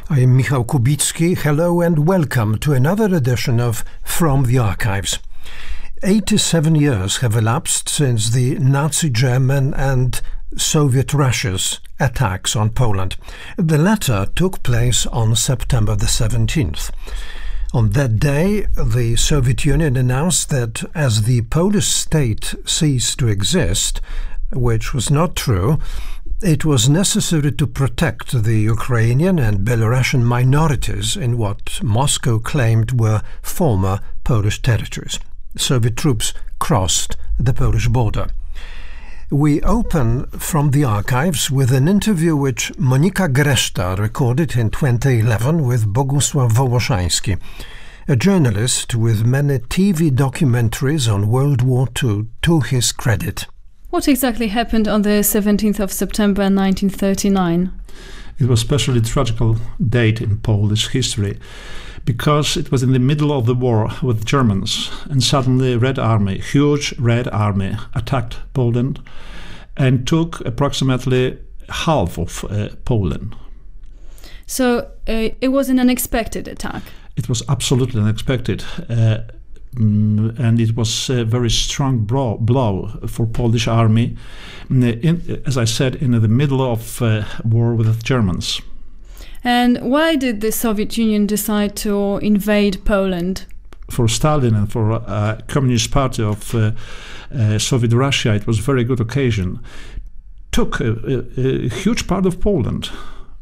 I am Michał Kubicki. Hello and welcome to another edition of From the Archives. 87 years have elapsed since the Nazi German and Soviet Russia's attacks on Poland. The latter took place on September the 17th. On that day, the Soviet Union announced that as the Polish state ceased to exist, which was not true, it was necessary to protect the Ukrainian and Belarusian minorities in what Moscow claimed were former Polish territories. Soviet troops crossed the Polish border. We open From the Archives with an interview which Monika Greszta recorded in 2011 with Bogusław Wołoszański, a journalist with many TV documentaries on World War II to his credit. What exactly happened on the 17th of September 1939? It was a especially tragical date in Polish history because it was in the middle of the war with the Germans, and suddenly Red Army, huge Red Army, attacked Poland and took approximately half of Poland. So it was an unexpected attack? It was absolutely unexpected. And it was a very strong blow for Polish army, as I said, in the middle of war with the Germans. And why did the Soviet Union decide to invade Poland? For Stalin and for Communist Party of Soviet Russia, it was a very good occasion. Took a huge part of Poland.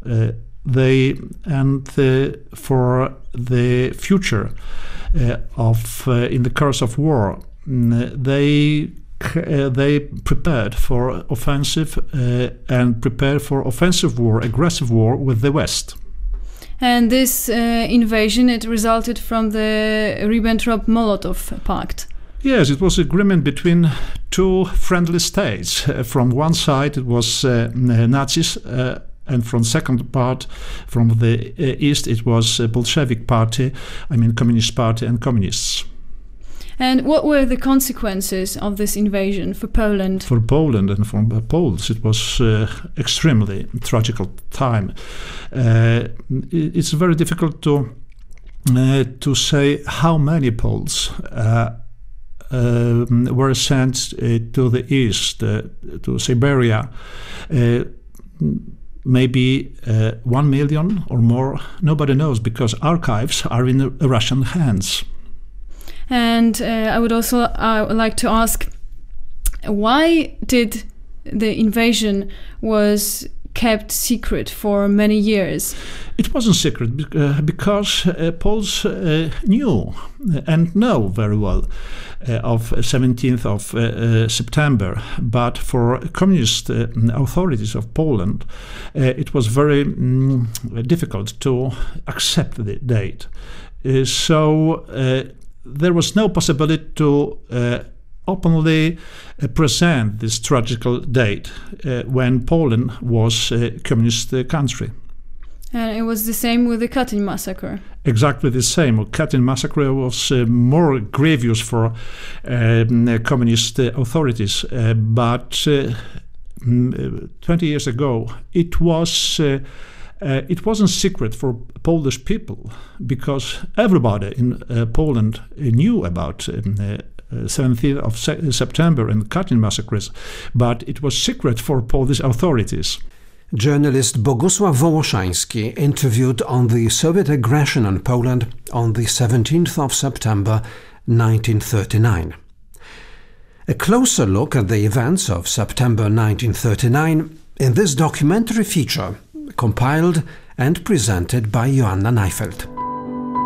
For the future in the course of war, they prepared for offensive and prepared for offensive war, aggressive war with the West. And this invasion, it resulted from the Ribbentrop-Molotov Pact. Yes, it was agreement between two friendly states. From one side, it was Nazis. And from second part, from the east, it was a Bolshevik party, Communist Party and communists. And what were the consequences of this invasion for Poland? For Poland and for Poles, it was extremely tragical time. It's very difficult to say how many Poles were sent to the east, to Siberia. Maybe 1 million or more, nobody knows, because archives are in Russian hands. And I would also like to ask, why did the invasion was kept secret for many years? It wasn't secret because Poles knew and know very well of 17th of September, but for communist authorities of Poland it was very difficult to accept the date. So there was no possibility to openly present this tragical date when Poland was a communist country. And it was the same with the Katyn massacre. Exactly the same. Katyn massacre was more grievous for communist authorities, but 20 years ago it wasn't secret for Polish people, because everybody in Poland knew about 17th of September and Katyn massacres, but it was secret for Polish authorities. Journalist Bogusław Wołoszański interviewed on the Soviet aggression on Poland on the 17th of September 1939. A closer look at the events of September 1939 in this documentary feature, compiled and presented by Joanna Neifeld.